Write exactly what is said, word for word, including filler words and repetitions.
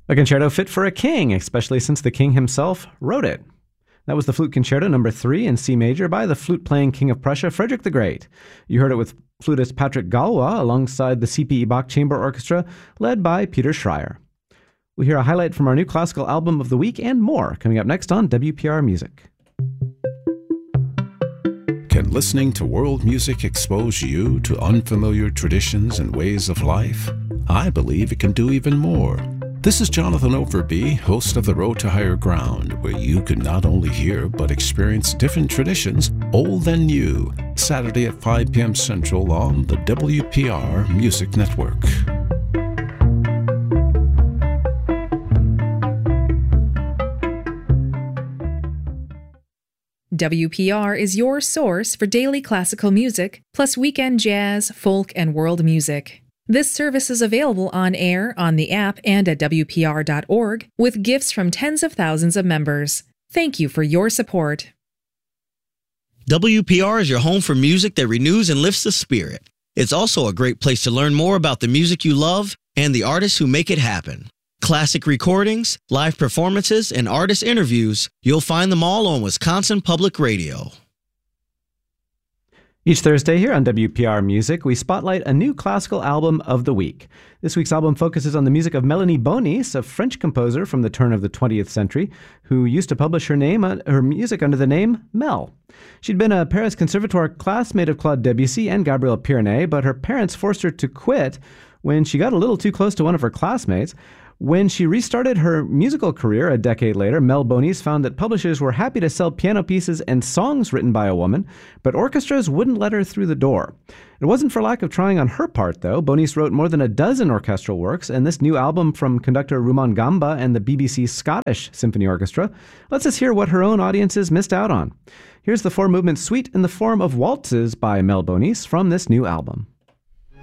A concerto fit for a king, especially since the king himself wrote it. That was the Flute Concerto number three in C major by the flute-playing King of Prussia, Frederick the Great. You heard it with flutist Patrick Galois alongside the C P E Bach Chamber Orchestra, led by Peter Schreier. We'll hear a highlight from our new classical album of the week and more coming up next on W P R Music. Can listening to world music expose you to unfamiliar traditions and ways of life? I believe it can do even more. This is Jonathan Overby, host of The Road to Higher Ground, where you can not only hear but experience different traditions, old and new, Saturday at five p.m. Central on the W P R Music Network. W P R is your source for daily classical music, plus weekend jazz, folk, and world music. This service is available on air, on the app, and at W P R dot org, with gifts from tens of thousands of members. Thank you for your support. W P R is your home for music that renews and lifts the spirit. It's also a great place to learn more about the music you love and the artists who make it happen. Classic recordings, live performances, and artist interviews, you'll find them all on Wisconsin Public Radio. Each Thursday here on W P R Music, we spotlight a new classical album of the week. This week's album focuses on the music of Mélanie Bonis, a French composer from the turn of the twentieth century, who used to publish her name, uh, her music under the name Mel. She'd been a Paris Conservatoire classmate of Claude Debussy and Gabriel Pyrénées, but her parents forced her to quit when she got a little too close to one of her classmates. When she restarted her musical career a decade later, Mel Bonis found that publishers were happy to sell piano pieces and songs written by a woman, but orchestras wouldn't let her through the door. It wasn't for lack of trying on her part, though. Bonis wrote more than a dozen orchestral works, and this new album from conductor Rumaan Gamba and the B B C Scottish Symphony Orchestra lets us hear what her own audiences missed out on. Here's the four-movement suite in the form of waltzes by Mel Bonis from this new album.